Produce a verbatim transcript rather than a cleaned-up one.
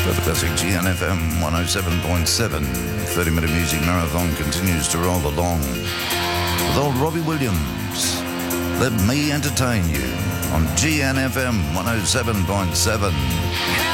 The classic G N F M one oh seven point seven thirty-minute music marathon continues to roll along with old Robbie Williams. Let me entertain you on G N F M one oh seven point seven.